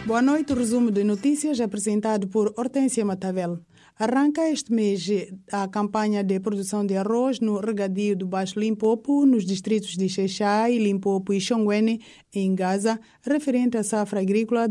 Boa noite, o resumo de notícias apresentado por Hortência Matavel. Arranca este mês a campanha de produção de arroz no regadio do Baixo Limpopo, nos distritos de Xai-Xai, Limpopo e Xonguene, em Gaza, referente à safra agrícola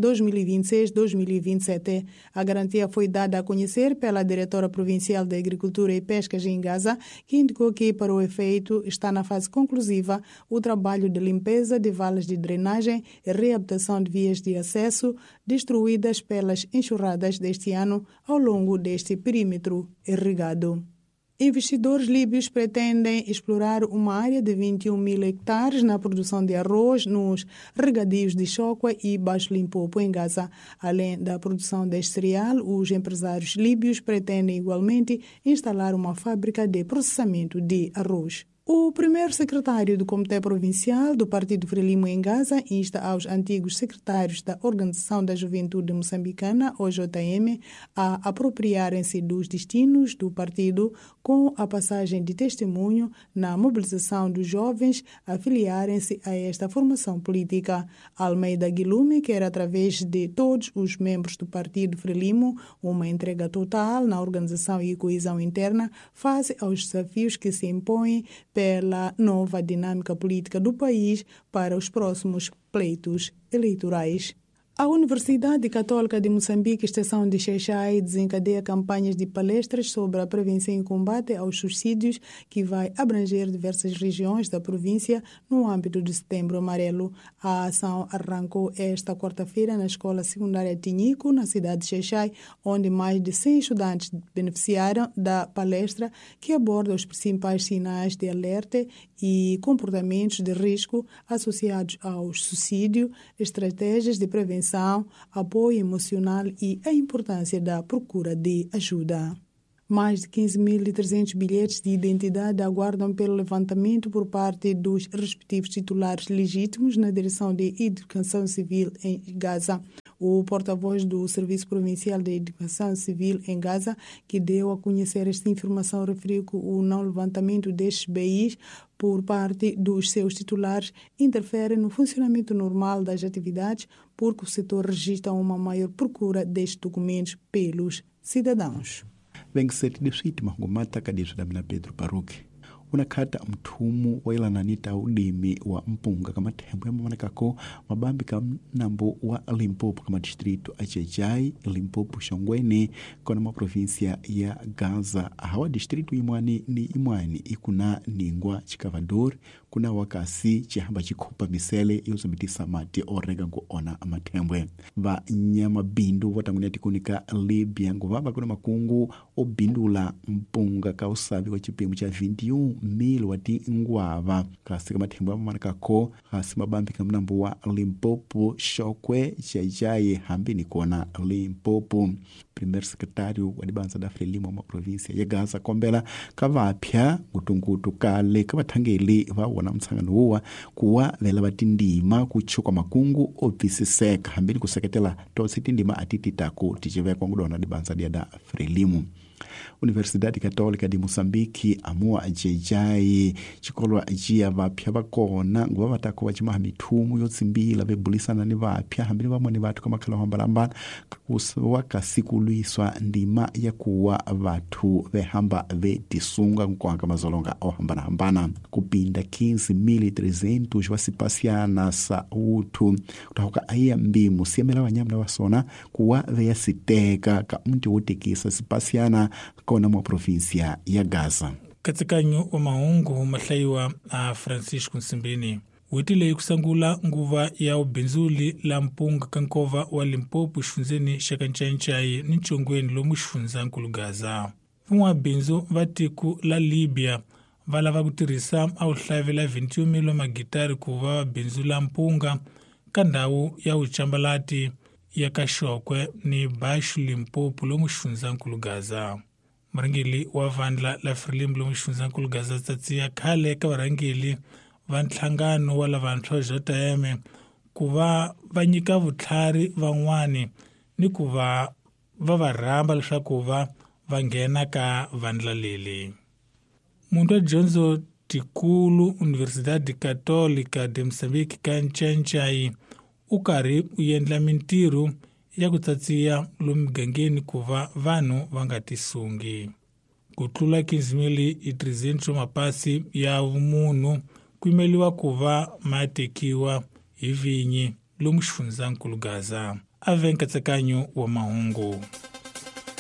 2026-2027. A garantia foi dada a conhecer pela diretora provincial de Agricultura e Pescas em Gaza, que indicou que, para o efeito, está na fase conclusiva o trabalho de limpeza de valas de drenagem e reabilitação de vias de acesso destruídas pelas enxurradas deste ano ao longo deste perímetro irrigado. Investidores líbios pretendem explorar uma área de 21 mil hectares na produção de arroz nos regadios de Chocua e Baixo Limpopo, em Gaza. Além da produção deste cereal, os empresários líbios pretendem igualmente instalar uma fábrica de processamento de arroz. O primeiro secretário do Comitê Provincial do Partido Frelimo em Gaza insta aos antigos secretários da Organização da Juventude Moçambicana, OJM, a apropriarem-se dos destinos do partido com a passagem de testemunho na mobilização dos jovens a filiarem-se a esta formação política. Almeida Guilume quer, através de todos os membros do Partido Frelimo, uma entrega total na organização e coesão interna face aos desafios que se impõem pela nova dinâmica política do país para os próximos pleitos eleitorais. A Universidade Católica de Moçambique, Estação de Xai-Xai, desencadeia campanhas de palestras sobre a prevenção e combate aos suicídios que vai abranger diversas regiões da província no âmbito do Setembro Amarelo. A ação arrancou esta quarta-feira na Escola Secundária Tinhico, na cidade de Xai-Xai, onde mais de 100 estudantes beneficiaram da palestra que aborda os principais sinais de alerta e comportamentos de risco associados ao suicídio, estratégias de prevenção, apoio emocional e a importância da procura de ajuda. Mais de 15.300 bilhetes de identidade aguardam pelo levantamento por parte dos respectivos titulares legítimos na Direção de Educação Civil em Gaza. O porta-voz do Serviço Provincial de Educação Civil em Gaza, que deu a conhecer esta informação, referiu que o não levantamento destes BIs por parte dos seus titulares interfere no funcionamento normal das atividades, porque o setor registra uma maior procura destes documentos pelos cidadãos. Vengiseti mahungumata kadiso damina Pedro Paruki unakata mthumu wa ilananita ulimi wa mpunga kama tembo ya mamanakako mabambi kama nambo wa Limpopo kama distrito Xai-Xai, Limpopo, Xonguene kona maprovinsia ya Gaza. Hawa distrito imwani ni imwani ikuna ningwa chikavador kuna wakasi chihamba chikopa misele yosubitisa mati orega kuona amatembwe va nyama bindu watangunia tikunika Libya nguvaba kuna makungu obindula mpunga kausabi kwa chipemu cha 21 mil wati ngwava kasi kama tembo mamanakako kasi mabambi kama nambo wa Limpopo, Chocua, Xai-Xai hambi ni kuona Limpopo. Primeiro secretário wa Dibanza da Frelimo wa província ya Gaza kombela kavapya ngutungutu kale kavatangeli vawona mtsangano huwa kuwa vela vatindima kuchoka makungu obvisiseka hambini kuseketela tosi tindima atititaku tichivekwa ngudona Dibanza da Frelimo. Universidade Católica de Moçambique amua Xai-Xai chikolwa jia vapya vakona nguva vatako vachimaha mithumu yotsimbila vebulisana ni vapya hambini vamwe ni vatu kama khala hambalambana wakasikuliswa ndima ya kuwa vatu vehamba vetisunga nkwanga mazolonga o hambana kupinda 15.300 wasipasiana sa utu kutahuka aya mbimu siamela wanyamna wasona kuwa veyasiteka ka mti wotekisa sipasiana kona mwa provinsia ya Gaza. Katsakanyo wa mahungu mahlaiwa a Francisco Nsimbini witile kusangula nguva ya ubinzuli la mpunga kankova wa Limpopo xifunzeni xa Xai-Xai ni Xongweni lomu xifunza nkulu Gaza. Vun'wa binzu vatiku la Libya valava kutirhisa a wuhlavela 21 mil magitari kuva binzu la mpunga ka ndhawu ya Uchambalati ya ka Chocua ni Baixo Limpopo lomu xifunza nkulu Gaza. Marangeli wa vandla la Frelimo lomu xifunza nkulu Gaza tsatsiya khale ka varangeli va nhlangano wa lavantshwa JM kuva va nyika vutlhari van'wani ni kuva va va rhamba leswaku va nghena ka vandla leli. Munhu wa dyondzo tikulu Universidade Católica de Moçambique ka Xai-Xai u karhi u endla mintirho ya ku tsatsiya lomu migangeni ku va vanhu va nga tisungi. Ku tlula 15,300 mapasi ya vumunhu ku yimeliwa ku va ma tekiwa hi vinyi lomu xifundzakulu Gaza. A ve nkatsakanyo wa mahungu.